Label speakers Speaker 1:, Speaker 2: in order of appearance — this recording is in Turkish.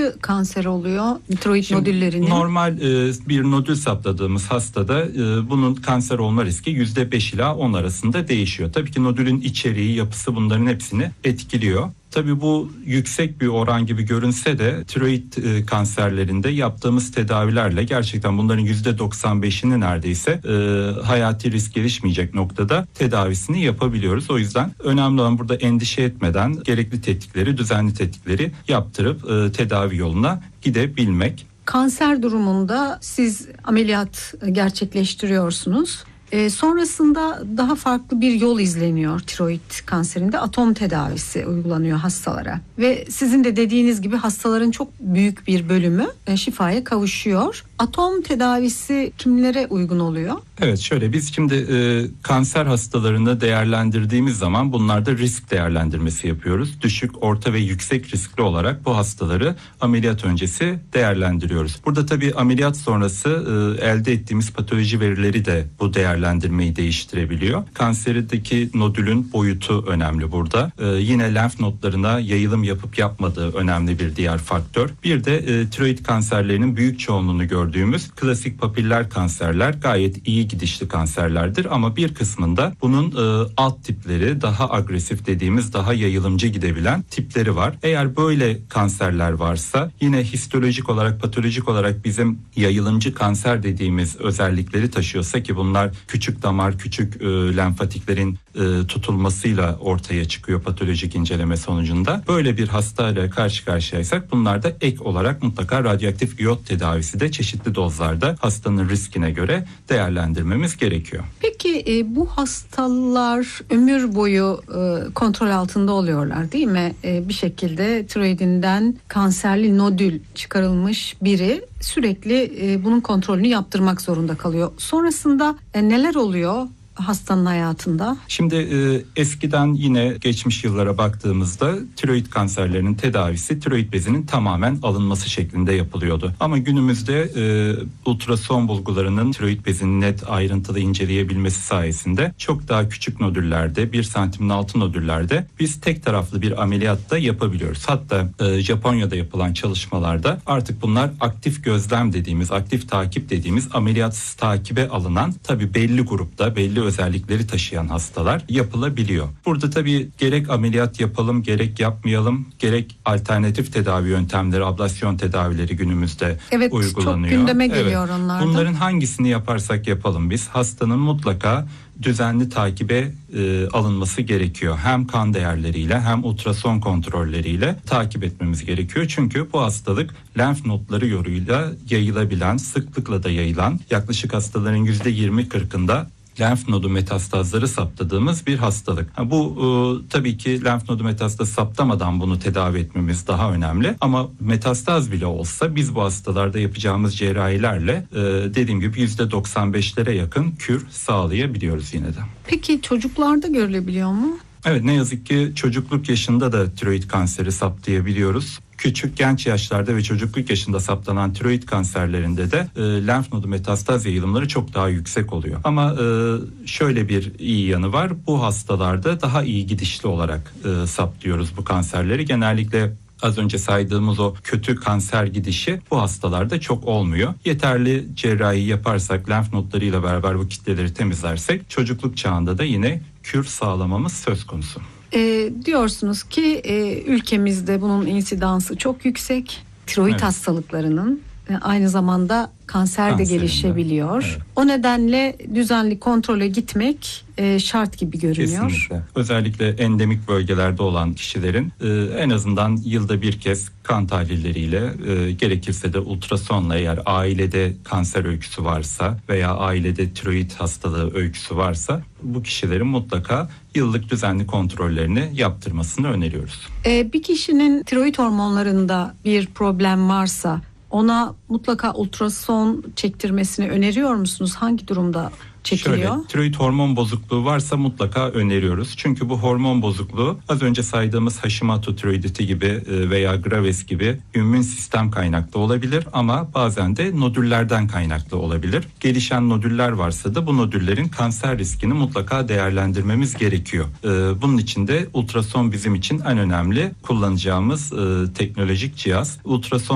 Speaker 1: kaçıncı kanser oluyor tiroid nodüllerinin?
Speaker 2: Normal bir nodül saptadığımız hastada bunun kanser olma riski %5 ila 10 arasında değişiyor. Tabii ki nodülün içeriği, yapısı bunların hepsini etkiliyor. Tabii bu yüksek bir oran gibi görünse de tiroid kanserlerinde yaptığımız tedavilerle gerçekten bunların %95'ini neredeyse hayati risk gelişmeyecek noktada tedavisini yapabiliyoruz. O yüzden önemli olan burada endişe etmeden gerekli tetkikleri, düzenli tetkikleri yaptırıp tedavi yoluna gidebilmek.
Speaker 1: Kanser durumunda siz ameliyat gerçekleştiriyorsunuz. Sonrasında daha farklı bir yol izleniyor tiroid kanserinde. Atom tedavisi uygulanıyor hastalara. Ve sizin de dediğiniz gibi hastaların çok büyük bir bölümü şifaya kavuşuyor. Atom tedavisi kimlere uygun oluyor?
Speaker 2: Evet, şöyle biz şimdi kanser hastalarını değerlendirdiğimiz zaman bunlarda risk değerlendirmesi yapıyoruz. Düşük, orta ve yüksek riskli olarak bu hastaları ameliyat öncesi değerlendiriyoruz. Burada tabii ameliyat sonrası elde ettiğimiz patoloji verileri de bu değerlendirmeyi değiştirebiliyor. Kanserdeki nodülün boyutu önemli burada. Yine lenf nodlarına yayılım yapıp yapmadığı önemli bir diğer faktör. Bir de tiroid kanserlerinin büyük çoğunluğunu gördüğümüz klasik papiller kanserler gayet iyi gidişli kanserlerdir ama bir kısmında bunun alt tipleri, daha agresif dediğimiz, daha yayılımcı gidebilen tipleri var. Eğer böyle kanserler varsa yine histolojik olarak, patolojik olarak bizim yayılımcı kanser dediğimiz özellikleri taşıyorsa ki bunlar küçük damar, küçük lenfatiklerin tutulmasıyla ortaya çıkıyor patolojik inceleme sonucunda. Böyle bir hastayla karşı karşıyaysak bunlarda ek olarak mutlaka radyoaktif iyot tedavisi de çeşitli dozlarda hastanın riskine göre değerlendirmemiz gerekiyor.
Speaker 1: Peki bu hastalar ömür boyu kontrol altında oluyorlar değil mi? Bir şekilde tiroidinden kanserli nodül çıkarılmış biri sürekli bunun kontrolünü yaptırmak zorunda kalıyor. Sonrasında neler oluyor hastanın hayatında?
Speaker 2: Şimdi eskiden yine geçmiş yıllara baktığımızda tiroid kanserlerinin tedavisi tiroid bezinin tamamen alınması şeklinde yapılıyordu. Ama günümüzde ultrason bulgularının tiroid bezini net ayrıntılı inceleyebilmesi sayesinde çok daha küçük nodüllerde, 1 santimin altı nodüllerde biz tek taraflı bir ameliyat da yapabiliyoruz. Hatta Japonya'da yapılan çalışmalarda artık bunlar aktif gözlem dediğimiz, aktif takip dediğimiz ameliyatsız takibe alınan tabii belli grupta, belli özellikleri taşıyan hastalar yapılabiliyor. Burada tabii gerek ameliyat yapalım, gerek yapmayalım, gerek alternatif tedavi yöntemleri, ablasyon tedavileri günümüzde uygulanıyor.
Speaker 1: Evet, çok gündeme geliyor onlardan.
Speaker 2: Bunların hangisini yaparsak yapalım biz hastanın mutlaka düzenli takibe alınması gerekiyor. Hem kan değerleriyle hem ultrason kontrolleriyle takip etmemiz gerekiyor. Çünkü bu hastalık lenf nodları yoluyla yayılabilen, sıklıkla da yayılan, yaklaşık hastaların %20-40'ında lenf nodu metastazları saptadığımız bir hastalık. Bu tabii ki lenf nodu metastazı saptamadan bunu tedavi etmemiz daha önemli. Ama metastaz bile olsa biz bu hastalarda yapacağımız cerrahilerle dediğim gibi %95'lere yakın kür sağlayabiliyoruz yine de.
Speaker 1: Peki çocuklarda görülebiliyor mu?
Speaker 2: Evet, ne yazık ki çocukluk yaşında da tiroid kanseri saptayabiliyoruz. Küçük genç yaşlarda ve çocukluk yaşında saptanan tiroid kanserlerinde de lenf nodu metastaz yayılımları çok daha yüksek oluyor. Ama şöyle bir iyi yanı var. Bu hastalarda daha iyi gidişli olarak saptıyoruz bu kanserleri. Genellikle az önce saydığımız o kötü kanser gidişi bu hastalarda çok olmuyor. Yeterli cerrahi yaparsak, lenf nodlarıyla beraber bu kitleleri temizlersek çocukluk çağında da yine kür sağlamamız söz konusu.
Speaker 1: Diyorsunuz ki ülkemizde bunun insidansı çok yüksek. Tiroid hastalıklarının aynı zamanda kanser de gelişebiliyor. Evet. O nedenle düzenli kontrole gitmek şart gibi görünüyor.
Speaker 2: Kesinlikle. Özellikle endemik bölgelerde olan kişilerin en azından yılda bir kez kan tahlilleriyle gerekirse de ultrasonla, eğer ailede kanser öyküsü varsa veya ailede tiroid hastalığı öyküsü varsa bu kişilerin mutlaka yıllık düzenli kontrollerini yaptırmasını öneriyoruz.
Speaker 1: Bir kişinin tiroid hormonlarında bir problem varsa ona mutlaka ultrason çektirmesini öneriyor musunuz? Hangi durumda çekiliyor?
Speaker 2: Şöyle, tiroid hormon bozukluğu varsa mutlaka öneriyoruz. Çünkü bu hormon bozukluğu az önce saydığımız Hashimoto tiroiditi gibi veya Graves gibi immün sistem kaynaklı olabilir ama bazen de nodüllerden kaynaklı olabilir. Gelişen nodüller varsa da bu nodüllerin kanser riskini mutlaka değerlendirmemiz gerekiyor. Bunun için de ultrason bizim için en önemli kullanacağımız teknolojik cihaz. Ultrason